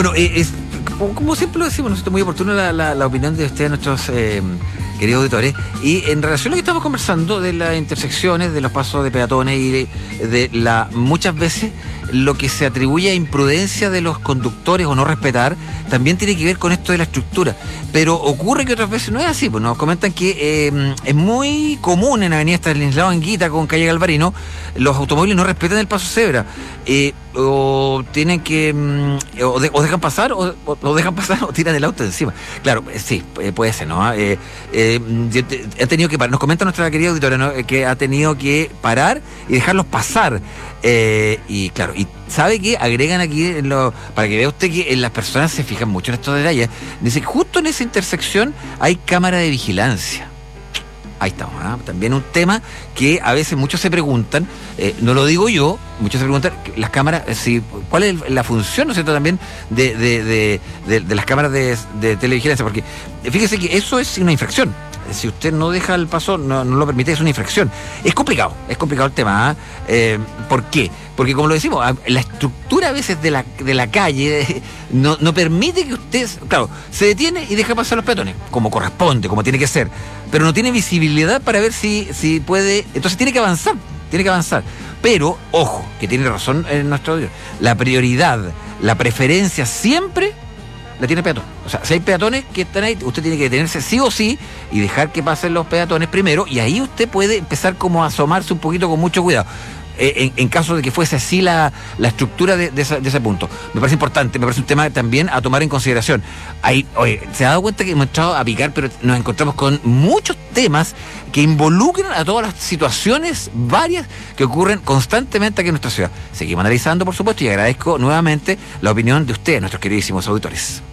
Bueno, como siempre lo decimos, nosotros muy oportuno la opinión de ustedes, nuestros queridos auditores, y en relación a lo que estamos conversando de las intersecciones, de los pasos de peatones y de muchas veces lo que se atribuye a imprudencia de los conductores o no respetar, también tiene que ver con esto de la estructura. Pero ocurre que otras veces no es así, pues nos comentan que es muy común en Avenida Estanislao Anguita con calle Galvarino, los automóviles no respetan el paso cebra, o tienen que o dejan pasar o dejan pasar o tiran el auto de encima. Claro, sí, puede ser, ¿no? Ha tenido que parar. Nos comenta nuestra querida auditora, ¿no? Que ha tenido que parar y dejarlos pasar. Y claro, y sabe que agregan aquí para que vea usted que las personas se fijan mucho en estos detalles. Dice que justo en esa intersección hay cámara de vigilancia. Ahí estamos, ¿eh? También un tema que a veces muchos se preguntan, no lo digo yo, muchos se preguntan, las cámaras, ¿cuál es la función, ¿no es cierto?, también de las cámaras de televigilancia? Porque fíjese que eso es una infracción. Si usted no deja el paso, no lo permite, es una infracción. Es complicado el tema, ¿eh? ¿Por qué? Porque como lo decimos, la estructura a veces de la calle no permite que usted, claro, se detiene y deja pasar los peatones, como corresponde, como tiene que ser, pero no tiene visibilidad para ver si puede, entonces tiene que avanzar. Pero, ojo, que tiene razón nuestro audio, la prioridad, la preferencia siempre la tiene el peatón. O sea, si hay peatones que están ahí, usted tiene que detenerse sí o sí y dejar que pasen los peatones primero, y ahí usted puede empezar como a asomarse un poquito con mucho cuidado. En caso de que fuese así la estructura de ese punto. Me parece importante, me parece un tema también a tomar en consideración. Se ha dado cuenta que hemos entrado a picar, pero nos encontramos con muchos temas que involucran a todas las situaciones varias que ocurren constantemente aquí en nuestra ciudad. Seguimos analizando, por supuesto, y agradezco nuevamente la opinión de ustedes, nuestros queridísimos auditores.